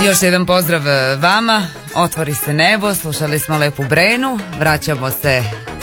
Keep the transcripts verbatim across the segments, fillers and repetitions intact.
Još jedan pozdrav vama, otvori se nebo, slušali smo Lepu Brenu, vraćamo se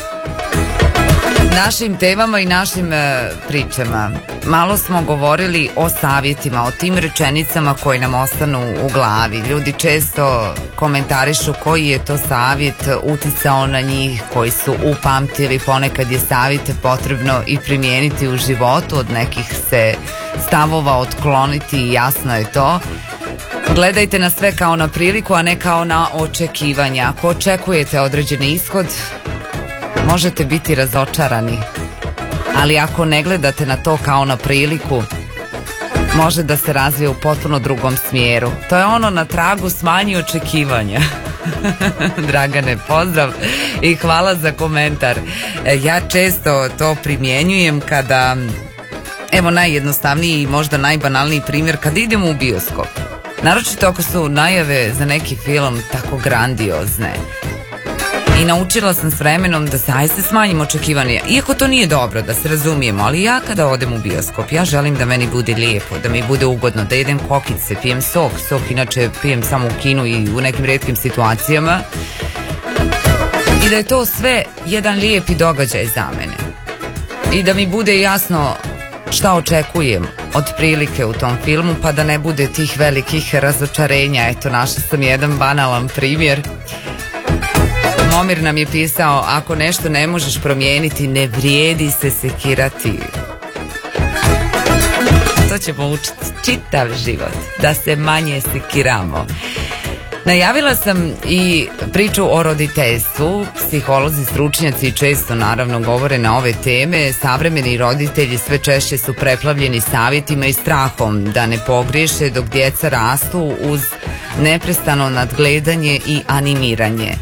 našim temama i našim e, pričama. Malo smo govorili o savjetima, o tim rečenicama koje nam ostanu u glavi. Ljudi često komentarišu koji je to savjet uticao na njih, koji su upamtili. Ponekad je savjet potrebno i primijeniti u životu, od nekih se stavova otkloniti i jasno je to. Gledajte na sve kao na priliku, a ne kao na očekivanja. Ako očekujete određeni ishod, možete biti razočarani, ali ako ne gledate na to kao na priliku, može da se razvije u potpuno drugom smjeru. To je ono na tragu smanji očekivanja. Dragane, pozdrav i hvala za komentar. Ja često to primjenjujem kada, evo najjednostavniji i možda najbanalniji primjer, kada idemo u bioskop. Naročito ako su najave za neki film tako grandiozne. I naučila sam s vremenom da zaista smanjim očekivanja. Iako to nije dobro, da se razumijemo, ali ja kada odem u bioskop, ja želim da meni bude lijepo, da mi bude ugodno, da jedem kokice, pijem sok. Sok inače pijem samo u kinu i u nekim rijetkim situacijama. I da je to sve jedan lijepi događaj za mene. I da mi bude jasno šta očekujem od prilike u tom filmu, pa da ne bude tih velikih razočarenja. Eto, našla sam jedan banalan primjer. Momir nam je pisao, ako nešto ne možeš promijeniti, ne vrijedi se sekirati. To ćemo učiti čitav život, da se manje sekiramo. Najavila sam i priču o roditeljstvu. Psiholozi, stručnjaci često naravno govore na ove teme. Savremeni roditelji sve češće su preplavljeni savjetima i strahom da ne pogriješe dok djeca rastu, uz neprestano nadgledanje i animiranje.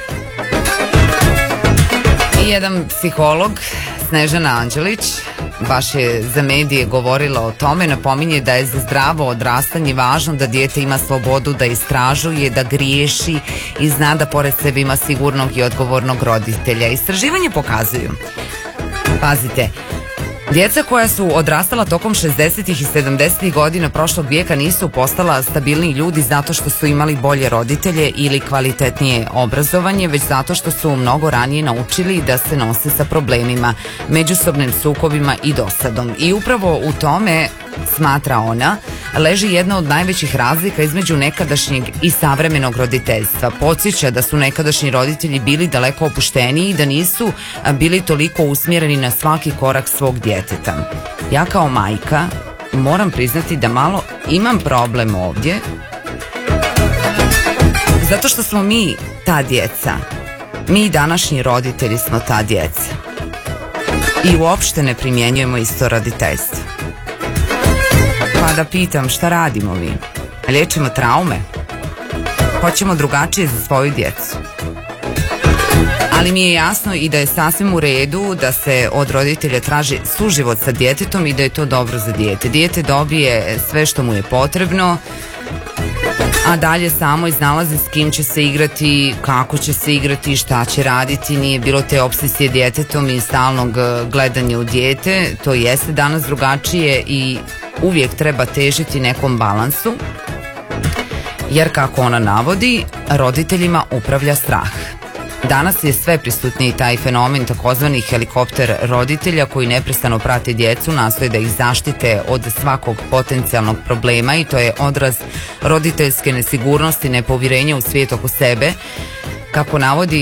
I jedan psiholog, Snežana Anđelić, baš je za medije govorila o tome, napominje da je za zdravo odrastanje važno da dijete ima slobodu da istražuje, da griješi i zna da pored sebe ima sigurnog i odgovornog roditelja. Istraživanje pokazuju, pazite, djeca koja su odrastala tokom šezdesetih i sedamdesetih godina prošlog vijeka nisu postala stabilniji ljudi zato što su imali bolje roditelje ili kvalitetnije obrazovanje, već zato što su mnogo ranije naučili da se nose sa problemima, međusobnim sukobima i dosadom. I upravo u tome, smatra ona, leži jedna od najvećih razlika između nekadašnjeg i savremenog roditeljstva. Podsjeća da su nekadašnji roditelji bili daleko opušteniji i da nisu bili toliko usmjereni na svaki korak svog djeteta. Ja kao majka moram priznati da malo imam problem ovdje, zato što smo mi ta djeca. Mi današnji roditelji smo ta djeca. I uopšte ne primjenjujemo isto roditeljstvo. Pa da pitam, šta radimo vi? Liječimo traume? Hoćemo drugačije za svoju djecu? Ali mi je jasno i da je sasvim u redu da se od roditelja traži suživot sa djetetom i da je to dobro za dijete. Dijete dobije sve što mu je potrebno, a dalje samo iznalazi s kim će se igrati, kako će se igrati, šta će raditi. Nije bilo te opsesije djetetom i stalnog gledanja u dijete. To jeste danas drugačije i uvijek treba težiti nekom balansu, jer kako ona navodi, roditeljima upravlja strah. Danas je sve prisutniji taj fenomen takozvani helikopter roditelja koji neprestano prate djecu, nastoje da ih zaštite od svakog potencijalnog problema, i to je odraz roditeljske nesigurnosti, nepovjerenja u svijet oko sebe. Kako navodi